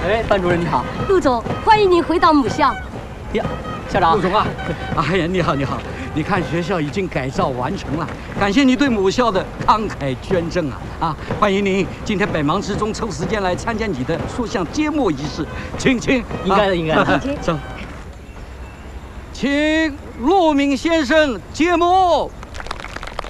哎，班主任你好， 陆总，欢迎您回到母校。 呀，校长， 陆总啊，哎呀，你好，你好，你看学校已经改造完成了，感谢你对母校的慷慨捐赠啊！欢迎您今天百忙之中抽时间来参加你的塑像揭幕仪式，请， 应该的，应该的， 走，请陆敏先生揭幕。